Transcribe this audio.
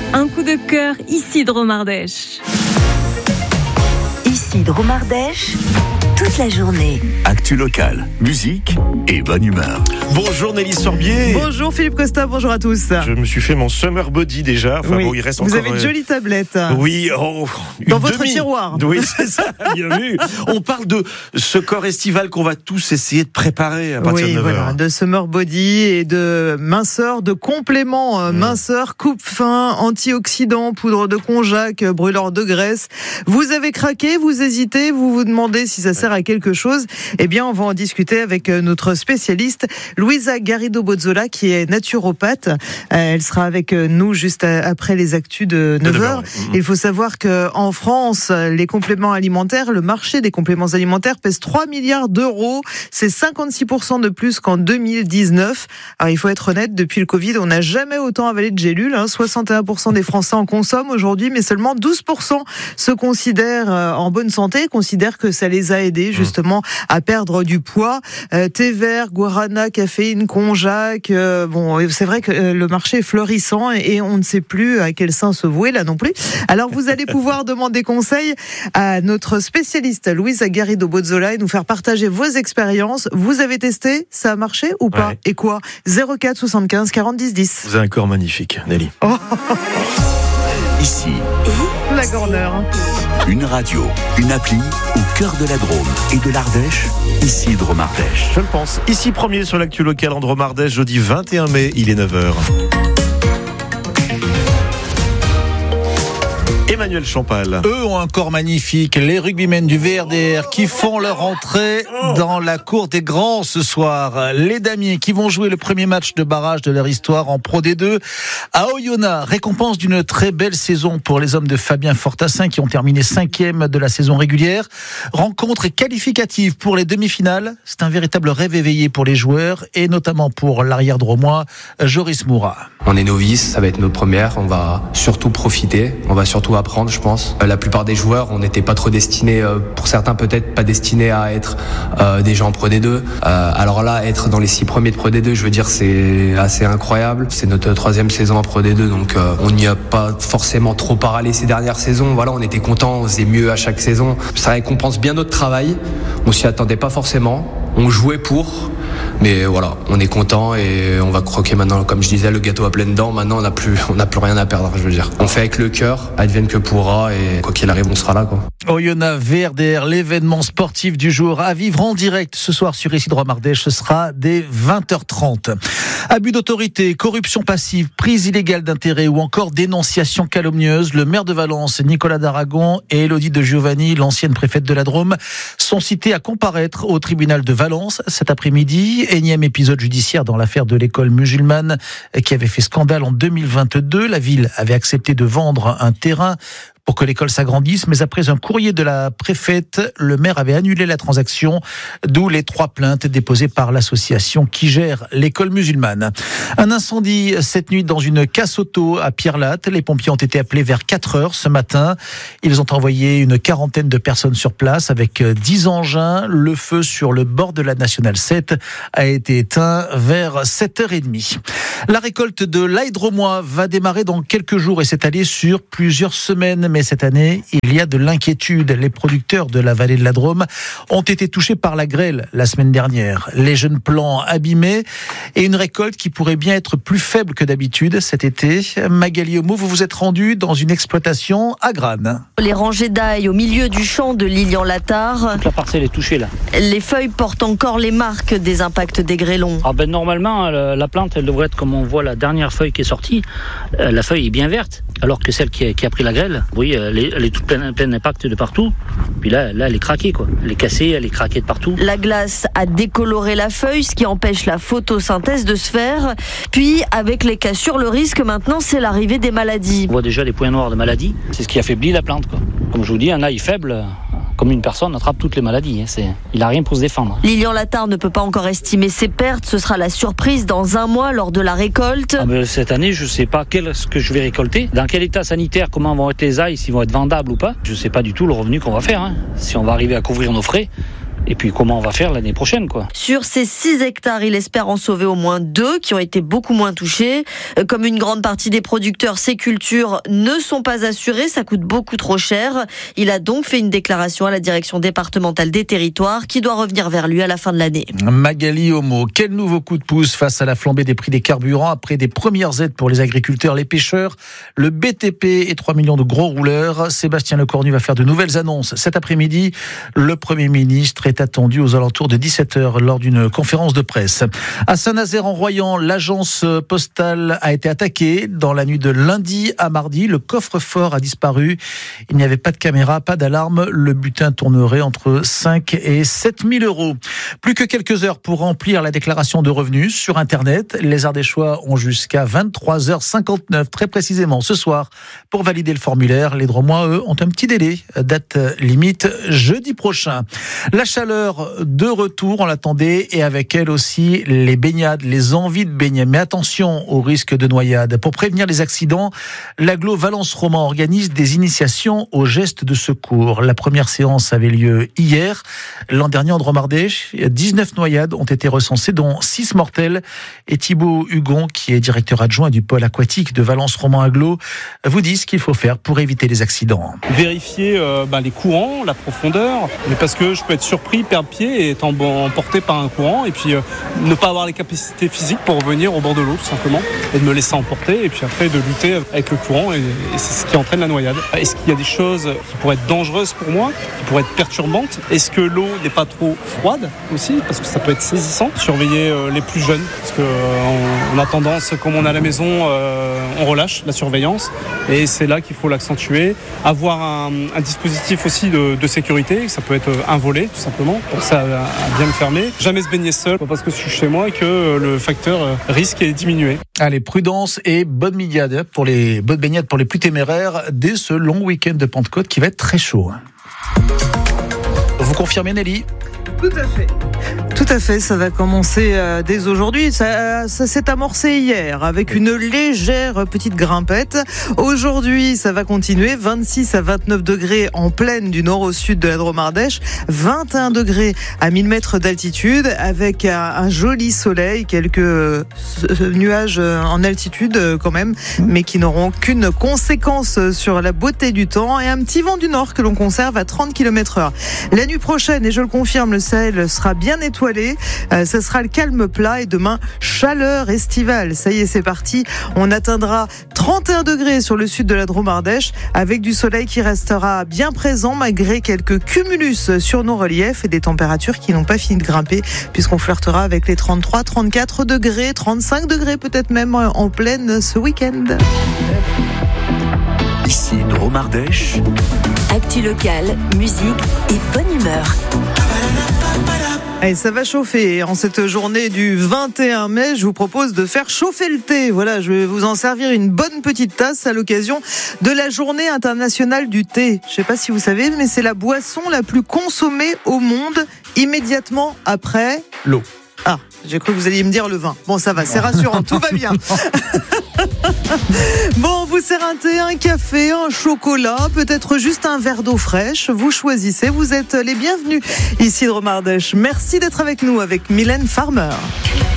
Un coup de cœur, Isidro Mardèche. Isidro Mardèche, toute la journée. Actu locale, musique et bonne humeur. Bonjour Nelly Sorbier. Bonjour Philippe Costa, bonjour à tous. Je me suis fait mon summer body déjà. Enfin oui. bon, il reste Vous encore. avez une jolie tablette. Oui, dans votre tiroir. Oui, c'est ça, bien vu. On parle de ce corps estival qu'on va tous essayer de préparer à partir de 9h. Voilà, de summer body et de minceur, de compléments minceur, coupe-fin, antioxydants, poudre de konjac, brûleur de graisse. Vous avez craqué, vous hésitez, vous vous demandez si ça sert à quelque chose. Eh bien, on va en discuter avec notre spécialiste, Louisa Garrido-Bozzola, qui est naturopathe. Elle sera avec nous juste après les actus de 9h. Il faut savoir qu'en France, les compléments alimentaires, le marché des compléments alimentaires pèse 3 milliards d'euros. C'est 56% de plus qu'en 2019. Alors, il faut être honnête, depuis le Covid, on n'a jamais autant avalé de gélules. 61% des Français en consomment aujourd'hui, mais seulement 12% se considèrent en bonne santé, considèrent que ça les a aidés justement à perdre du poids. Thé vert, guarana, caféine, konjac. Bon, c'est vrai que le marché est florissant et on ne sait plus à quel sein se vouer là non plus. Alors vous allez pouvoir demander conseil à notre spécialiste Louisa Garrido-Bozzola et nous faire partager vos expériences. Vous avez testé, ça a marché ou pas? Et quoi? 04 75 40 10 10. Vous avez un corps magnifique, Nelly. Oh. Ici, La corner. une radio, une appli au cœur de la Drôme et de l'Ardèche, Isidro Mardèche. Je le pense. Ici, premier sur l'actu local, Andro Mardèche, jeudi 21 mai, il est 9h. Emmanuel Champal. Eux ont un corps magnifique, les rugbymen du VRDR qui font leur entrée dans la cour des grands ce soir. Les Damiers qui vont jouer le premier match de barrage de leur histoire en Pro D2 à Oyonnax. Récompense d'une très belle saison pour les hommes de Fabien Fortassin qui ont terminé 5e de la saison régulière. Rencontre qualificative pour les demi-finales. C'est un véritable rêve éveillé pour les joueurs et notamment pour l'arrière dromois Joris Moura. On est novices, ça va être nos premières, on va surtout profiter, on va surtout apprendre je pense. La plupart des joueurs, on n'était pas trop destinés, pour certains peut-être pas destinés à être des gens en Pro D2. Alors là, être dans les 6 premiers de Pro D2, je veux dire, c'est assez incroyable. C'est notre 3e saison en Pro D2, donc on n'y a pas forcément trop parlé ces dernières saisons. Voilà, on était contents, on faisait mieux à chaque saison. Ça récompense bien notre travail, on s'y attendait pas forcément, on jouait pour... Mais voilà, on est content et on va croquer maintenant, comme je disais, le gâteau à pleines dents. Maintenant, on n'a plus rien à perdre, je veux dire. On fait avec le cœur, advienne que pourra, et quoi qu'il arrive, on sera là, quoi. Oyonnax VRDR, l'événement sportif du jour à vivre en direct ce soir sur Isidro Mardèche, ce sera dès 20h30. Abus d'autorité, corruption passive, prise illégale d'intérêt ou encore dénonciation calomnieuse, le maire de Valence, Nicolas d'Aragon, et Élodie de Giovanni, l'ancienne préfète de la Drôme, sont cités à comparaître au tribunal de Valence cet après-midi. Énième épisode judiciaire dans l'affaire de l'école musulmane qui avait fait scandale en 2022. La ville avait accepté de vendre un terrain pour que l'école s'agrandisse, mais après un courrier de la préfète, le maire avait annulé la transaction, d'où les 3 plaintes déposées par l'association qui gère l'école musulmane. Un incendie cette nuit dans une casse auto à Pierrelatte. Les pompiers ont été appelés vers 4h ce matin. Ils ont envoyé une 40aine de personnes sur place avec 10 engins. Le feu sur le bord de la Nationale 7 a été éteint vers 7h30. La récolte de l'ail dromois va démarrer dans quelques jours et s'étaler sur plusieurs semaines. Mais cette année, il y a de l'inquiétude. Les producteurs de la vallée de la Drôme ont été touchés par la grêle la semaine dernière. Les jeunes plants abîmés et une récolte qui pourrait bien être plus faible que d'habitude cet été. Magali Homo, vous vous êtes rendue dans une exploitation à Grane. Les rangées d'ail au milieu du champ de Lilian Latard. Toute la parcelle est touchée là. Les feuilles portent encore les marques des impacts des grêlons. Normalement, la plante, elle devrait être comme on voit la dernière feuille qui est sortie. La feuille est bien verte, alors que celle qui a pris la grêle, oui, elle est toute pleine d'impact de partout. Puis là, elle est craquée, quoi. Elle est cassée, elle est craquée de partout. La glace a décoloré la feuille, ce qui empêche la photosynthèse de se faire. Puis, avec les cassures, le risque maintenant, c'est l'arrivée des maladies. On voit déjà les points noirs de maladies. C'est ce qui affaiblit la plante, quoi. Comme je vous dis, un ail faible, comme une personne, attrape toutes les maladies. Il n'a rien pour se défendre. Lilian Latard ne peut pas encore estimer ses pertes. Ce sera la surprise dans un mois lors de la récolte. Cette année, je ne sais pas ce que je vais récolter. Dans quel état sanitaire, comment vont être les ailes, s'ils vont être vendables ou pas. Je ne sais pas du tout le revenu qu'on va faire. Si on va arriver à couvrir nos frais. Et puis comment on va faire l'année prochaine, quoi. Sur ces 6 hectares, il espère en sauver au moins 2 qui ont été beaucoup moins touchés. Comme une grande partie des producteurs, ces cultures ne sont pas assurées, ça coûte beaucoup trop cher. Il a donc fait une déclaration à la direction départementale des territoires qui doit revenir vers lui à la fin de l'année. Magali Homo, quel nouveau coup de pouce face à la flambée des prix des carburants après des premières aides pour les agriculteurs, les pêcheurs, le BTP et 3 millions de gros rouleurs. Sébastien Lecornu va faire de nouvelles annonces. Cet après-midi, le Premier ministre est attendu aux alentours de 17h lors d'une conférence de presse. À Saint-Nazaire-en-Royan, l'agence postale a été attaquée dans la nuit de lundi à mardi. Le coffre-fort a disparu. Il n'y avait pas de caméra, pas d'alarme. Le butin tournerait entre 5 et 7 000 euros. Plus que quelques heures pour remplir la déclaration de revenus sur Internet. Les Ardéchois ont jusqu'à 23h59, très précisément ce soir, pour valider le formulaire. Les Dromois, eux, ont un petit délai. Date limite jeudi prochain. La chaleur de retour, on l'attendait, et avec elle aussi les baignades, les envies de baigner. Mais attention au risque de noyade. Pour prévenir les accidents, l'agglo Valence Roman organise des initiations aux gestes de secours. La première séance avait lieu hier. L'an dernier, en Dromardèche, 19 noyades ont été recensées, dont 6 mortelles. Et Thibaut Hugon, qui est directeur adjoint du pôle aquatique de Valence Roman Agglo, vous dit ce qu'il faut faire pour éviter les accidents. Vérifier les courants, la profondeur, mais parce que je peux être surpris, perdre pied et être emporté par un courant, et puis ne pas avoir les capacités physiques pour revenir au bord de l'eau, tout simplement, et de me laisser emporter, et puis après de lutter avec le courant, et c'est ce qui entraîne la noyade. Est-ce qu'il y a des choses qui pourraient être dangereuses pour moi, qui pourraient être perturbantes? Est-ce que l'eau n'est pas trop froide aussi, parce que ça peut être saisissant? Surveiller les plus jeunes, parce qu'on a tendance, comme on est à la maison, on relâche la surveillance, et c'est là qu'il faut l'accentuer. Avoir un dispositif aussi de sécurité, ça peut être un volet tout simplement, pour ça à bien me fermer. Jamais se baigner seul, parce que je suis chez moi et que le facteur risque est diminué. Allez, prudence et bonne baignade pour les plus téméraires dès ce long week-end de Pentecôte qui va être très chaud. Vous confirmez, Nelly ? Tout à fait. Tout à fait, ça va commencer dès aujourd'hui. Ça s'est amorcé hier avec une légère petite grimpette. Aujourd'hui, ça va continuer. 26 à 29 degrés en plaine du nord au sud de la Dromardèche. 21 degrés à 1000 mètres d'altitude avec un joli soleil, quelques nuages en altitude quand même, mais qui n'auront aucune conséquence sur la beauté du temps, et un petit vent du nord que l'on conserve à 30 km/h. La nuit prochaine, et je le confirme, le Sahel sera bien étoilé. Ça sera le calme plat, et demain, chaleur estivale. Ça y est, c'est parti. On atteindra 31 degrés sur le sud de la Dromardèche, avec du soleil qui restera bien présent malgré quelques cumulus sur nos reliefs et des températures qui n'ont pas fini de grimper, puisqu'on flirtera avec les 33, 34 degrés, 35 degrés peut-être même en pleine ce week-end. Ici Dromardèche. Actu locale, musique et bonne humeur. Et ça va chauffer. En cette journée du 21 mai, je vous propose de faire chauffer le thé. Voilà, je vais vous en servir une bonne petite tasse à l'occasion de la journée internationale du thé. Je ne sais pas si vous savez, mais c'est la boisson la plus consommée au monde immédiatement après l'eau. Ah, j'ai cru que vous alliez me dire le vin. Bon, ça va, c'est rassurant, tout va bien. Bon, on vous sert un thé, un café, un chocolat, peut-être juste un verre d'eau fraîche. Vous choisissez, vous êtes les bienvenus ici de Dromardèche. Merci d'être avec nous avec Mylène Farmer.